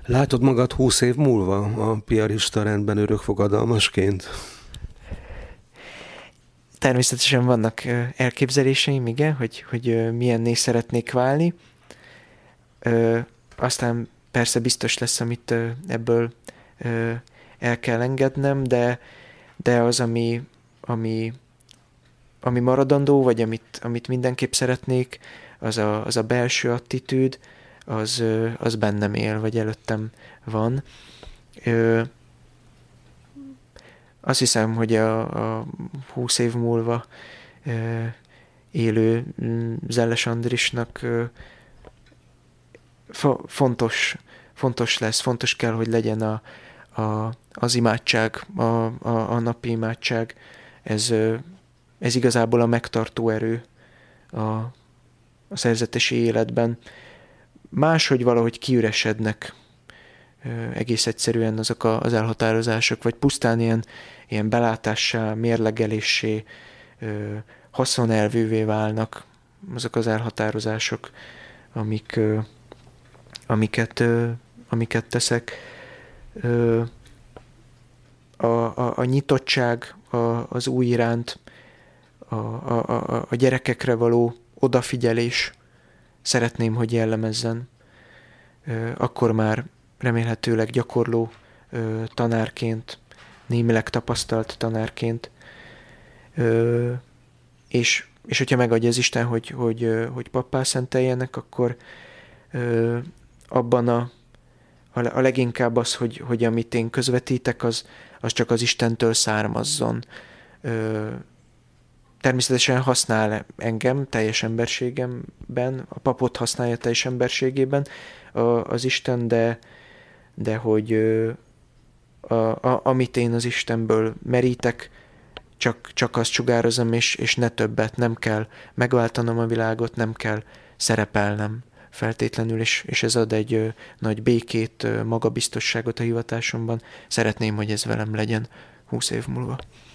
Látod magad 20 év múlva a piarista rendben örökfogadalmasként? Természetesen vannak elképzeléseim, igen, hogy milyenné szeretnék válni. Aztán persze biztos lesz, amit ebből el kell engednem, de az, ami maradandó, vagy amit mindenképp szeretnék, az a belső attitűd, az bennem él, vagy előttem van. Azt hiszem, hogy a 20 év múlva élő Zelles Andrisnak fontos lesz, fontos kell, hogy legyen az imádság, a napi imádság. Ez igazából a megtartó erő a szerzetesi életben. Máshogy valahogy kiüresednek egész egyszerűen azok az elhatározások, vagy pusztán ilyen belátássá, mérlegeléssé, haszonelvűvé válnak azok az elhatározások, amiket teszek. A nyitottság az új iránt, a gyerekekre való odafigyelés szeretném, hogy jellemezzen. Akkor már remélhetőleg gyakorló tanárként, némileg tapasztalt tanárként, és hogyha megadja az Isten, hogy pappá szenteljenek, akkor abban a leginkább az, hogy amit én közvetítek, az csak az Istentől származzon. Természetesen használ engem teljes emberségemben, a papot használja teljes emberségében az Isten, de hogy amit én az Istenből merítek, csak azt sugározom, és ne többet, nem kell megváltanom a világot, nem kell szerepelnem feltétlenül, és ez ad egy nagy békét, magabiztosságot a hivatásomban. Szeretném, hogy ez velem legyen 20 év múlva.